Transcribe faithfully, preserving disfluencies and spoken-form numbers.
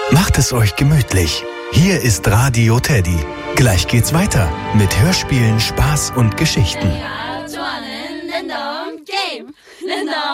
Macht es euch gemütlich. Hier ist Radio Teddy. Gleich geht's weiter mit Hörspielen, Spaß und Geschichten.